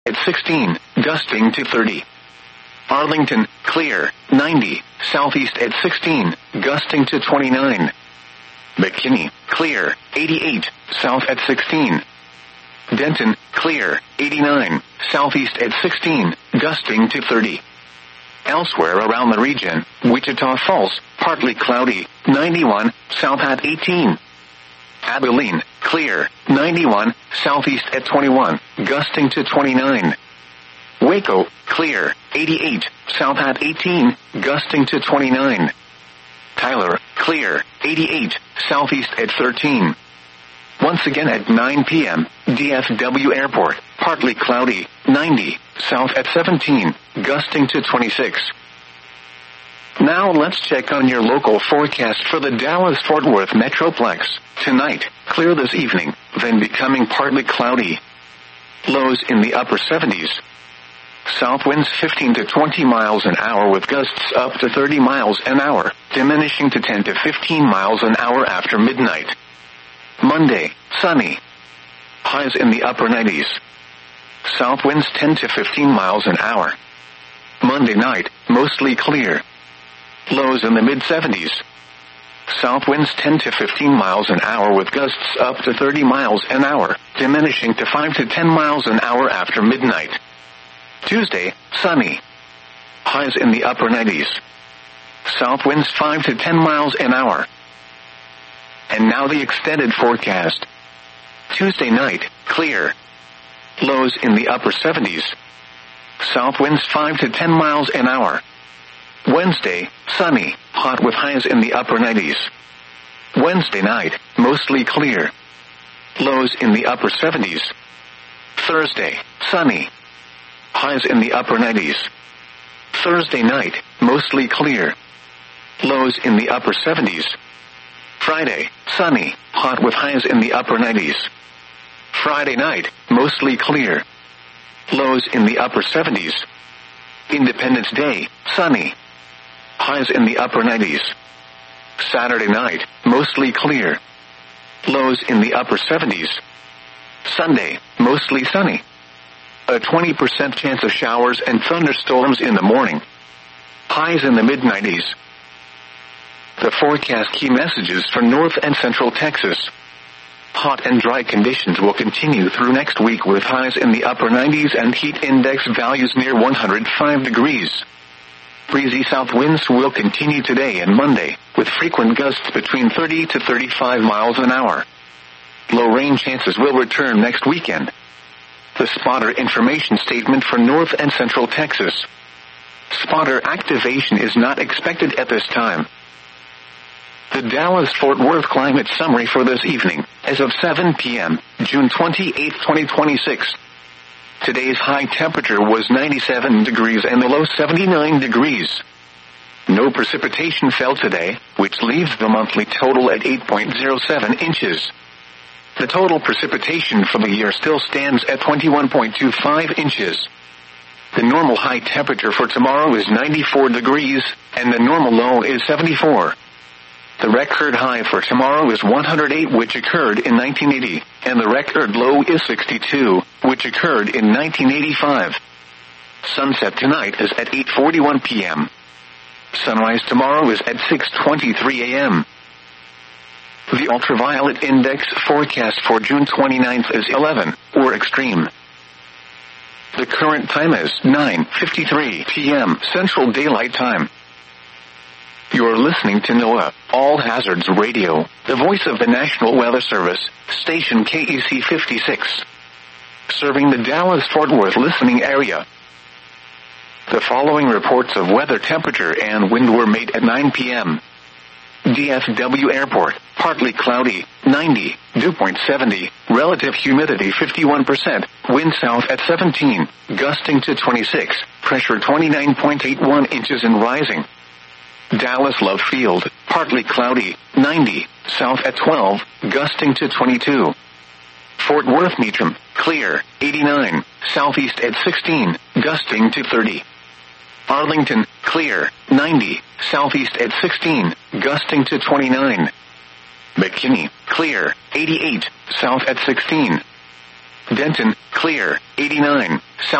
at 16, gusting to 30. Arlington, clear, 90, southeast at 16, gusting to 29. McKinney, clear, 88, south at 16. Denton, clear, 89, southeast at 16, gusting to 30. Elsewhere around the region, Wichita Falls, partly cloudy, 91, south at 18. Abilene, clear, 91, southeast at 21, gusting to 29. Waco, clear, 88, south at 18, gusting to 29. Tyler, clear, 88, southeast at 13. Once again at 9 p.m., DFW Airport, partly cloudy, 90, south at 17, gusting to 26. Now let's check on your local forecast for the Dallas-Fort Worth Metroplex. Tonight, clear this evening, then becoming partly cloudy. Lows in the upper 70s. South winds 15 to 20 miles an hour with gusts up to 30 miles an hour, diminishing to 10 to 15 miles an hour after midnight. Monday, sunny. Highs in the upper 90s. South winds 10 to 15 miles an hour. Monday night, mostly clear. Lows in the mid-70s. South winds 10 to 15 miles an hour with gusts up to 30 miles an hour, diminishing to 5 to 10 miles an hour after midnight. Tuesday, sunny. Highs in the upper 90s. South winds 5 to 10 miles an hour. And now the extended forecast. Tuesday night, clear. Lows in the upper 70s. South winds 5 to 10 miles an hour. Wednesday, sunny, hot with highs in the upper 90s. Wednesday night, mostly clear. Lows in the upper 70s. Thursday, sunny. Highs in the upper 90s. Thursday night, mostly clear. Lows in the upper 70s. Friday, sunny, hot with highs in the upper 90s. Friday night, mostly clear. Lows in the upper 70s. Independence Day, sunny. Highs in the upper 90s. Saturday night, mostly clear. Lows in the upper 70s. Sunday, mostly sunny. A 20% chance of showers and thunderstorms in the morning. Highs in the mid-90s. The forecast key messages for North and Central Texas. Hot and dry conditions will continue through next week with highs in the upper 90s and heat index values near 105 degrees. Breezy south winds will continue today and Monday, with frequent gusts between 30 to 35 miles an hour. Low rain chances will return next weekend. The spotter information statement for North and Central Texas. Spotter activation is not expected at this time. The Dallas-Fort Worth climate summary for this evening, as of 7 p.m., June 28, 2026. Today's high temperature was 97 degrees and the low 79 degrees. No precipitation fell today, which leaves the monthly total at 8.07 inches. The total precipitation for the year still stands at 21.25 inches. The normal high temperature for tomorrow is 94 degrees, and the normal low is 74. The record high for tomorrow is 108, which occurred in 1980, and the record low is 62, which occurred in 1985. Sunset tonight is at 8:41 p.m. Sunrise tomorrow is at 6:23 a.m. The ultraviolet index forecast for June 29th is 11, or extreme. The current time is 9:53 p.m. Central Daylight Time. You're listening to NOAA, All Hazards Radio, the voice of the National Weather Service, station KEC 56. Serving the Dallas-Fort Worth listening area. The following reports of weather temperature and wind were made at 9 p.m. DFW Airport, partly cloudy, 90, dew point 70, relative humidity 51%, wind south at 17, gusting to 26, pressure 29.81 inches and rising. Dallas Love Field, partly cloudy, 90, south at 12, gusting to 22. Fort Worth Meacham, clear, 89, southeast at 16, gusting to 30. Arlington, clear, 90, southeast at 16, gusting to 29. McKinney, clear, 88, south at 16. Denton, clear, 89.